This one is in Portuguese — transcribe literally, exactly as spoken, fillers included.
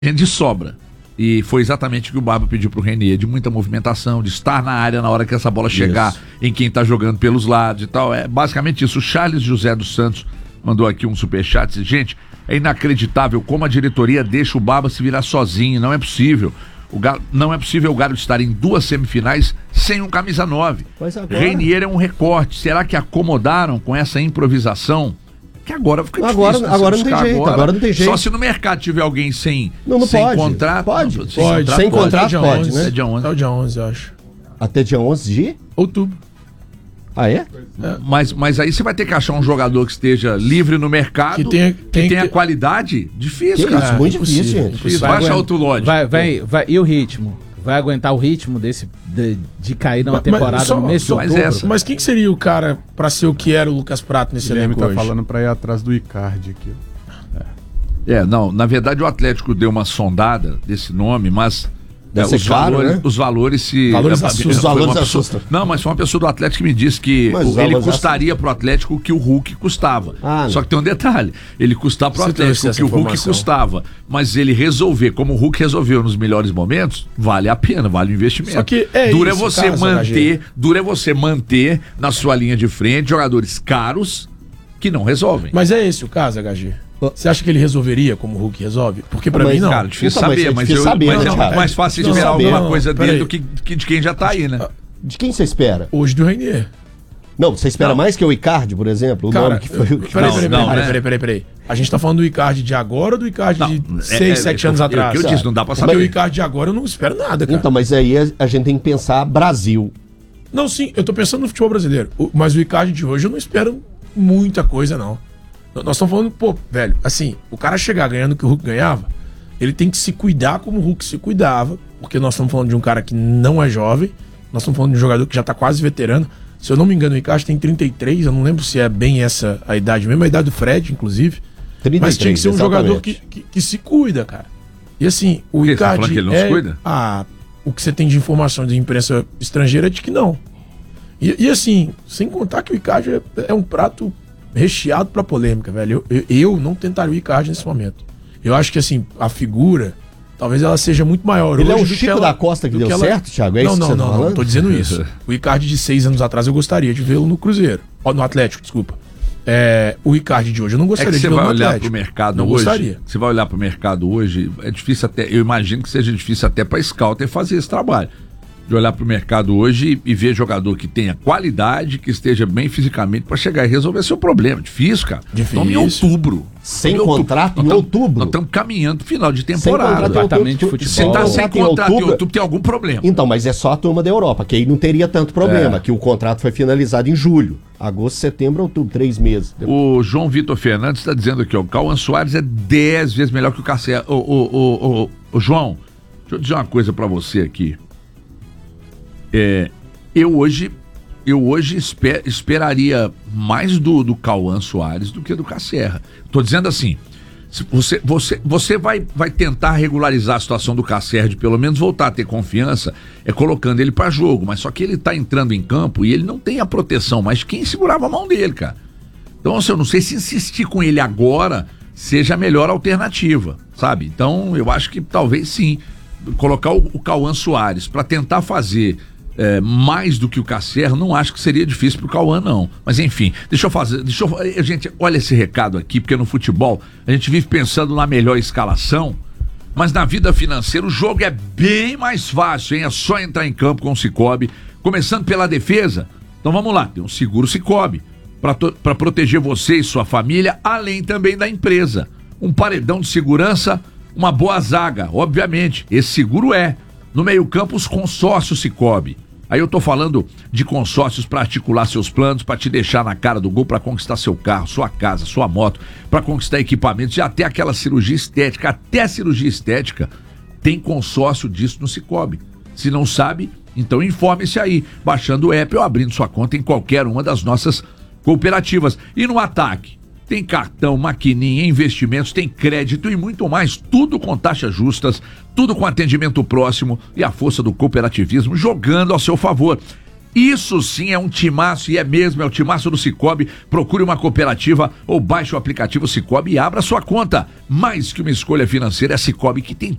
de sobra. E foi exatamente o que o Barba pediu pro Renier, de muita movimentação, de estar na área na hora que essa bola chegar, isso. Em quem tá jogando pelos lados e tal. É basicamente isso. O Charles José dos Santos mandou aqui um superchat, disse, gente, é inacreditável como a diretoria deixa o Barba se virar sozinho, não é possível. O Galo, não é possível o Galo estar em duas semifinais sem um camisa nove. Renier é um recorte. Será que acomodaram com essa improvisação? Que agora fica agora, difícil. Agora não tem jeito, agora. agora não tem jeito. Só se no mercado tiver alguém sem, não, não sem pode. contrato. Pode, não, sem pode. Contrato, sem pode. contrato pode, onze, né? Até dia onze. Até o dia onze, eu acho. Até dia onze de? Outubro. Ah, é? é. Mas, mas aí você vai ter que achar um jogador que esteja livre no mercado, que tenha, que tem tenha que... qualidade. Difícil, que cara. Isso, muito difícil, gente. Difícil. Baixa outro lote. Vai, vai, vai, e o ritmo? Vai aguentar o ritmo desse de, de cair numa temporada mas, só, no mês de outubro? Mas, essa. mas quem que seria o cara pra ser o que era o Lucas Prato nesse elenco tá hoje? Falando pra ir atrás do Icardi aqui. É. é, não, na verdade o Atlético deu uma sondada desse nome, mas é, os, claro, valores, né? os valores se... Valores é, assustam. Os valores assustam. Não, mas foi uma pessoa do Atlético que me disse que o, ele custaria pro Atlético o que o Hulk custava. Ah, Só que tem um detalhe, ele custar pro Você Atlético o que o Hulk custava, mas ele resolver, como o Hulk resolveu nos melhores momentos, vale a pena, vale o investimento. Só que é dura isso, é você caso, manter, dura é você manter na sua linha de frente jogadores caros que não resolvem. Mas é esse o caso, H G? Você acha que ele resolveria como o Hulk resolve? Porque pra mas, mim não. Cara, difícil então, saber, mas, mas, eu, saber, mas né, é cara? mais fácil não esperar saber, alguma não, coisa dele aí. do que, que de quem já tá aí, né? De quem você espera? Hoje do Renier. Não, você espera não. mais que o Icardi, por exemplo? O cara, nome que foi o que peraí, peraí, não, peraí, né? peraí, peraí, peraí. A gente tá falando do Icardi de agora ou do Icardi não, de seis, sete é, anos é, atrás? Eu, eu disse, não dá pra saber. Porque o Icardi de agora eu não espero nada, cara. Então, mas aí a gente tem que pensar Brasil. Não, sim, eu tô pensando no futebol brasileiro. Mas o Icardi de hoje eu não espero muita coisa, não. Nós estamos falando, pô, velho, assim, o cara chegar ganhando o que o Hulk ganhava, ele tem que se cuidar como o Hulk se cuidava, porque nós estamos falando de um cara que não é jovem, nós estamos falando de um jogador que já tá quase veterano. Se eu não me engano, o Icardi tem trinta e três, eu não lembro se é bem essa a idade mesmo, a idade do Fred, inclusive. trinta e três, mas tinha que ser um exatamente. jogador que, que, que se cuida, cara. E assim, o que Icardi. Você tá que ele não é, se cuida? Ah, o que você tem de informação de imprensa estrangeira é de que não. E, e assim, sem contar que o Icardi é, é um prato recheado pra polêmica, velho. Eu, eu, eu não tentaria o Icardi nesse momento. Eu acho que assim, a figura, talvez ela seja muito maior. Ele hoje é o Chico ela, da Costa que deu que ela... certo, Thiago? É não, isso não, que você não, tá não, falando? não, tô dizendo isso. O Icardi de seis anos atrás eu gostaria de vê-lo no Cruzeiro. No Atlético, desculpa. É, o Icardi de hoje eu não gostaria é que de vê-lo no Atlético. Você vai olhar pro mercado não hoje. Gostaria. Você vai olhar pro mercado hoje, é difícil até, eu imagino que seja difícil até pra Scouter fazer esse trabalho. De olhar pro mercado hoje e, e ver jogador que tenha qualidade, que esteja bem fisicamente pra chegar e resolver seu problema. Difícil, cara. Difícil. Estamos em outubro. Sem outubro. contrato em nós outubro. Nós estamos caminhando pro final de temporada. Departamento de futebol. Você tá sem contrato contrato em em outubro, outubro, tem algum problema. Então, mas é só a turma da Europa, que aí não teria tanto problema, É. que o contrato foi finalizado em julho. Agosto, setembro, outubro, três meses. O João Vitor Fernandes está dizendo aqui, ó, o Cauã Soares é dez vezes melhor que o Cacé. Ô, ô, ô, ô, ô, João, deixa eu dizer uma coisa pra você aqui. É, eu hoje, eu hoje esper, esperaria mais do, do Cauã Soares do que do Casserra. Tô dizendo assim, se você, você, você vai, vai tentar regularizar a situação do Casserra, de pelo menos voltar a ter confiança, é colocando ele pra jogo, mas só que ele tá entrando em campo e ele não tem a proteção, mas quem segurava a mão dele, cara? Então, assim, eu não sei se insistir com ele agora seja a melhor alternativa, sabe? Então, eu acho que talvez sim, colocar o, o Cauã Soares pra tentar fazer É, mais do que o Casserra, não acho que seria difícil pro Cauã, não. Mas enfim, deixa eu fazer, deixa eu, gente, olha esse recado aqui, porque no futebol a gente vive pensando na melhor escalação, mas na vida financeira o jogo é bem mais fácil, hein? É só entrar em campo com o Sicoob, começando pela defesa. Então vamos lá, tem um seguro Sicoob para proteger você e sua família, além também da empresa. Um paredão de segurança, uma boa zaga, obviamente, esse seguro é. No meio-campo, os consórcios Sicoob. Aí eu tô falando de consórcios para articular seus planos, para te deixar na cara do gol, para conquistar seu carro, sua casa, sua moto, para conquistar equipamentos e até aquela cirurgia estética. Até a cirurgia estética tem consórcio disso no Sicoob. Se não sabe, então informe-se aí, baixando o app ou abrindo sua conta em qualquer uma das nossas cooperativas. E no ataque? Tem cartão, maquininha, investimentos, tem crédito e muito mais, tudo com taxas justas, tudo com atendimento próximo e a força do cooperativismo jogando ao seu favor. Isso sim é um timaço, e é mesmo, é o timaço do Sicoob. Procure uma cooperativa ou baixe o aplicativo Sicoob e abra sua conta. Mais que uma escolha financeira, é a Sicoob que tem